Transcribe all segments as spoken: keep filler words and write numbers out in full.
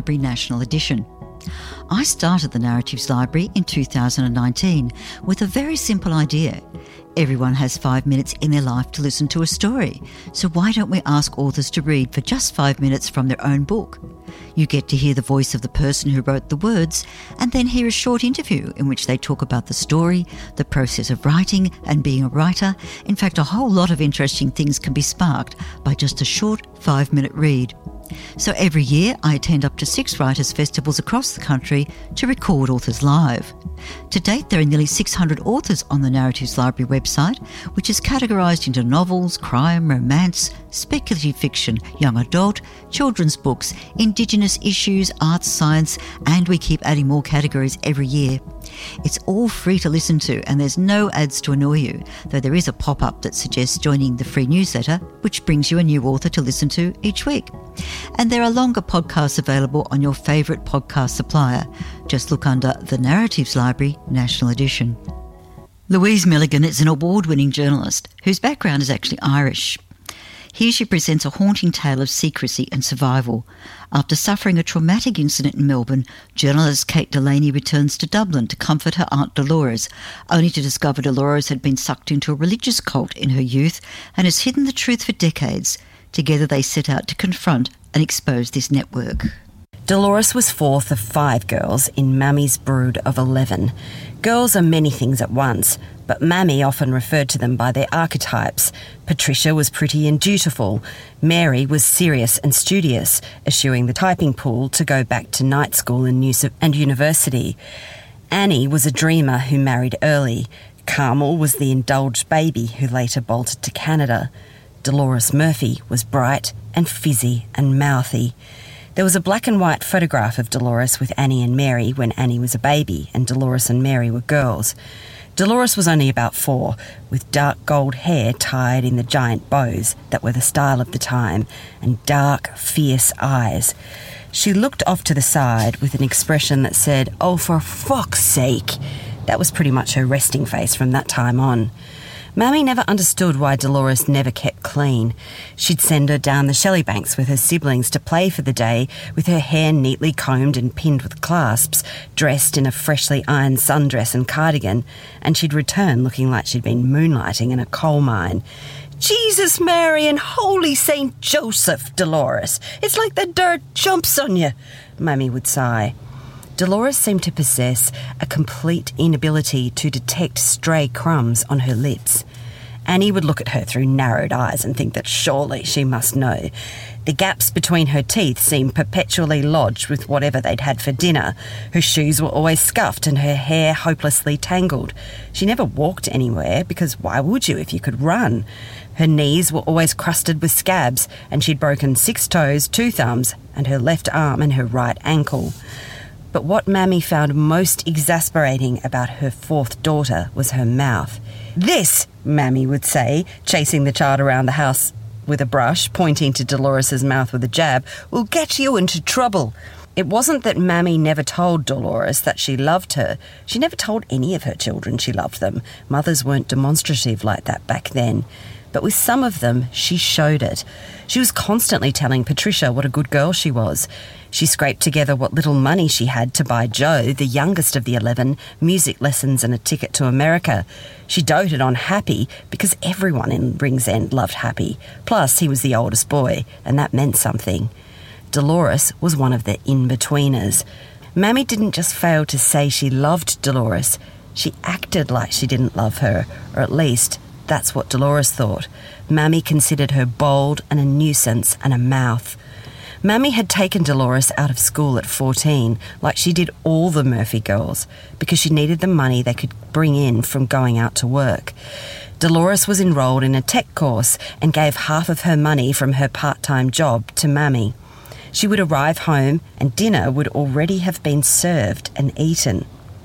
Library National Edition. I started the Narratives Library in two thousand nineteen with a very simple idea. Everyone has five minutes in their life to listen to a story, so why don't we ask authors to read for just five minutes from their own book? You get to hear the voice of the person who wrote the words and then hear a short interview in which they talk about the story, the process of writing and being a writer. In fact, a whole lot of interesting things can be sparked by just a short five-minute read. So every year I attend up to six writers' festivals across the country to record authors live. To date, there are nearly six hundred authors on the Narratives Library website, which is categorised into novels, crime, romance, speculative fiction, young adult, children's books, Indigenous issues, arts, science, and we keep adding more categories every year. It's all free to listen to and there's no ads to annoy you, though there is a pop-up that suggests joining the free newsletter, which brings you a new author to listen to each week. And there are longer podcasts available on your favourite podcast supplier. Just look under the Narratives Library National Edition. Louise Milligan is an award-winning journalist whose background is actually Irish. Here she presents a haunting tale of secrecy and survival. After suffering a traumatic incident in Melbourne, journalist Kate Delaney returns to Dublin to comfort her aunt Dolores, only to discover Dolores had been sucked into a religious cult in her youth and has hidden the truth for decades. Together they set out to confront and expose this network. Dolores was fourth of five girls in Mammy's brood of eleven. Girls are many things at once, but Mammy often referred to them by their archetypes. Patricia was pretty and dutiful. Mary was serious and studious, eschewing the typing pool to go back to night school and university. Annie was a dreamer who married early. Carmel was the indulged baby who later bolted to Canada. Dolores Murphy was bright and fizzy and mouthy. There was a black and white photograph of Dolores with Annie and Mary when Annie was a baby and Dolores and Mary were girls. Dolores was only about four, with dark gold hair tied in the giant bows that were the style of the time, and dark, fierce eyes. She looked off to the side with an expression that said, "Oh, for fuck's sake." That was pretty much her resting face from that time on. Mammy never understood why Dolores never kept clean. She'd send her down the Shelleybanks with her siblings to play for the day, with her hair neatly combed and pinned with clasps, dressed in a freshly ironed sundress and cardigan, and she'd return looking like she'd been moonlighting in a coal mine. "Jesus, Mary, and Holy Saint Joseph, Dolores, it's like the dirt jumps on you," Mammy would sigh. Dolores seemed to possess a complete inability to detect stray crumbs on her lips. Annie would look at her through narrowed eyes and think that surely she must know. The gaps between her teeth seemed perpetually lodged with whatever they'd had for dinner. Her shoes were always scuffed and her hair hopelessly tangled. She never walked anywhere, because why would you if you could run? Her knees were always crusted with scabs, and she'd broken six toes, two thumbs, and her left arm and her right ankle. But what Mammy found most exasperating about her fourth daughter was her mouth. "This," Mammy would say, chasing the child around the house with a brush, pointing to Dolores's mouth with a jab, "will get you into trouble." It wasn't that Mammy never told Dolores that she loved her. She never told any of her children she loved them. Mothers weren't demonstrative like that back then. But with some of them, she showed it. She was constantly telling Patricia what a good girl she was. She scraped together what little money she had to buy Joe, the youngest of the eleven, music lessons and a ticket to America. She doted on Happy because everyone in Ringsend loved Happy. Plus, he was the oldest boy, and that meant something. Dolores was one of the in-betweeners. Mammy didn't just fail to say she loved Dolores. She acted like she didn't love her, or at least that's what Dolores thought. Mammy considered her bold and a nuisance and a mouth. Mammy had taken Dolores out of school at fourteen, like she did all the Murphy girls, because she needed the money they could bring in from going out to work. Dolores was enrolled in a tech course and gave half of her money from her part-time job to Mammy. She would arrive home and dinner would already have been served and eaten.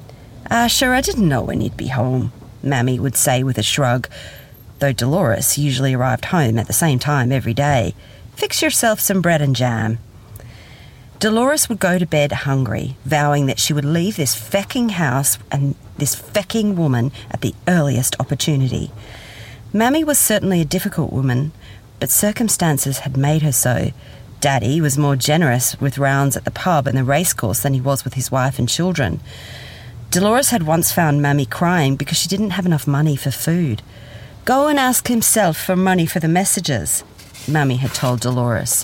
"Ah, sure, I didn't know when you'd be home," Mammy would say with a shrug, though Dolores usually arrived home at the same time every day. "Fix yourself some bread and jam." Dolores would go to bed hungry, vowing that she would leave this fecking house and this fecking woman at the earliest opportunity. Mammy was certainly a difficult woman, but circumstances had made her so. Daddy was more generous with rounds at the pub and the racecourse than he was with his wife and children. Dolores had once found Mammy crying because she didn't have enough money for food. "Go and ask himself for money for the messages," Mammy had told Dolores.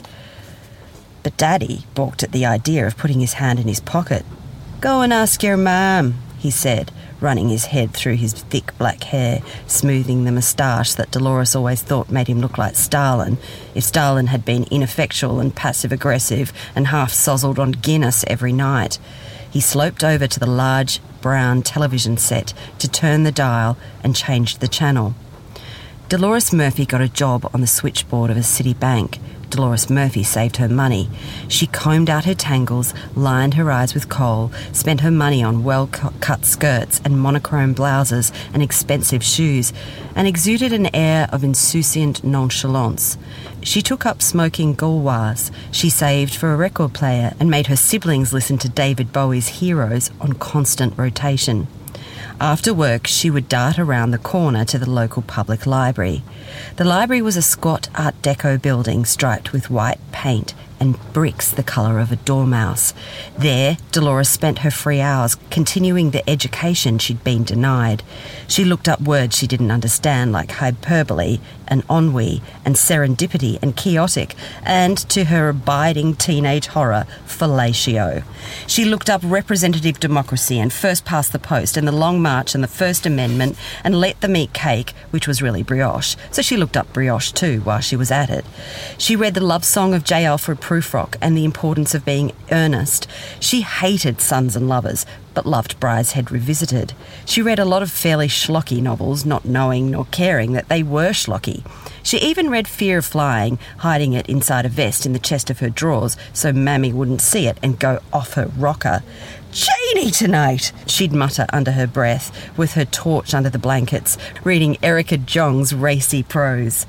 But Daddy balked at the idea of putting his hand in his pocket. "Go and ask your mam," he said, running his head through his thick black hair, smoothing the moustache that Dolores always thought made him look like Stalin, if Stalin had been ineffectual and passive-aggressive and half-sozzled on Guinness every night. He sloped over to the large brown television set to turn the dial and changed the channel. Dolores Murphy got a job on the switchboard of a city bank. Dolores Murphy saved her money. She combed out her tangles, lined her eyes with kohl, spent her money on well-cut skirts and monochrome blouses and expensive shoes, and exuded an air of insouciant nonchalance. She took up smoking gauloises. She saved for a record player and made her siblings listen to David Bowie's Heroes on constant rotation. After work, she would dart around the corner to the local public library. The library was a squat Art Deco building striped with white paint and bricks the colour of a dormouse. There, Dolores spent her free hours continuing the education she'd been denied. She looked up words she didn't understand, like hyperbole and ennui and serendipity and chaotic, and, to her abiding teenage horror, fellatio. She looked up representative democracy and first past the post and the Long March and the First Amendment and let them eat cake, which was really brioche, so she looked up brioche too while she was at it. She read the love song of J. Alfred Prufrock and the importance of being earnest. She hated Sons and Lovers, but loved Brideshead Revisited. She read a lot of fairly schlocky novels, not knowing nor caring that they were schlocky. She even read Fear of Flying, hiding it inside a vest in the chest of her drawers so Mammy wouldn't see it and go off her rocker. "Janie tonight," she'd mutter under her breath, with her torch under the blankets, reading Erica Jong's racy prose.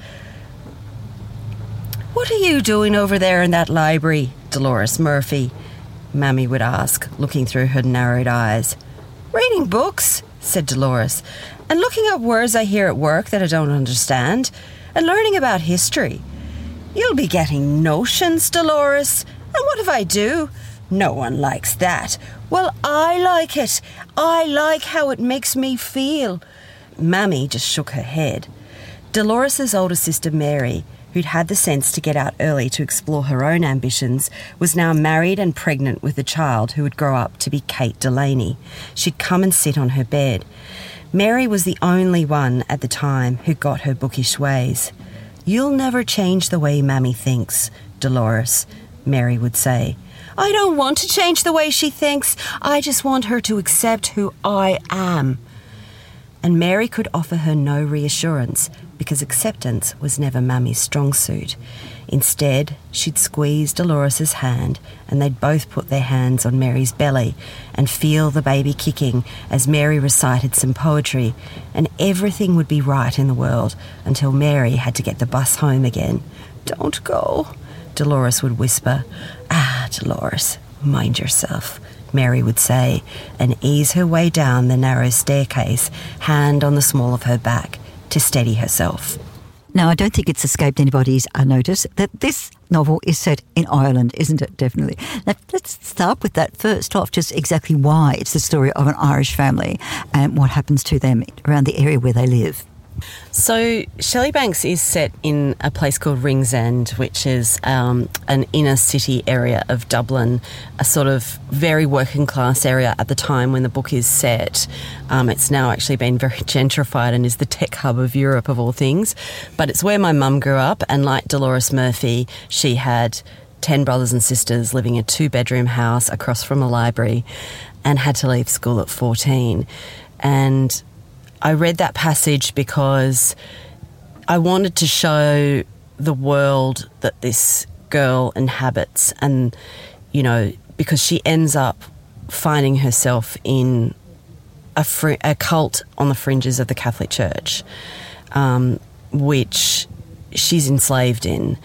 "What are you doing over there in that library, Dolores Murphy?" Mammy would ask, looking through her narrowed eyes. "Reading books," said Dolores, "and looking up words I hear at work that I don't understand, and learning about history. You'll be getting notions, Dolores. And what if I do? No one likes that. Well, I like it. I like how it makes me feel." Mammy just shook her head. Dolores's older sister Mary, who'd had the sense to get out early to explore her own ambitions, was now married and pregnant with a child who would grow up to be Kate Delaney. She'd come and sit on her bed. Mary was the only one at the time who got her bookish ways. "You'll never change the way Mammy thinks, Dolores," Mary would say. "I don't want to change the way she thinks. I just want her to accept who I am." And Mary could offer her no reassurance because acceptance was never Mammy's strong suit. Instead, she'd squeeze Dolores's hand and they'd both put their hands on Mary's belly and feel the baby kicking as Mary recited some poetry, and everything would be right in the world until Mary had to get the bus home again. "Don't go," Dolores would whisper. "Ah, Dolores, mind yourself," Mary would say, and ease her way down the narrow staircase, hand on the small of her back, to steady herself. Now, I don't think it's escaped anybody's notice that this novel is set in Ireland, isn't it? Definitely. Now, let's start with that first off, just exactly why it's the story of an Irish family and what happens to them around the area where they live. So Shelley Banks is set in a place called Ringsend, which is um, an inner city area of Dublin, a sort of very working class area at the time when the book is set. Um, it's now actually been very gentrified and is the tech hub of Europe, of all things. But it's where my mum grew up, and like Dolores Murphy, she had ten brothers and sisters living in a two-bedroom house across from a library and had to leave school at fourteen. And I read that passage because I wanted to show the world that this girl inhabits, and, you know, because she ends up finding herself in a, fr- a cult on the fringes of the Catholic Church, um, which she's enslaved in.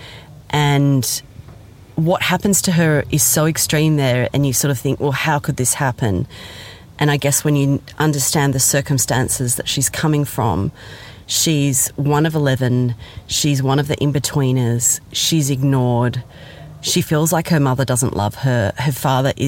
And what happens to her is so extreme there, and you sort of think, well, how could this happen? And I guess when you understand the circumstances that she's coming from, she's one of eleven, she's one of the in-betweeners, she's ignored, She feels like her mother doesn't love her. Her father is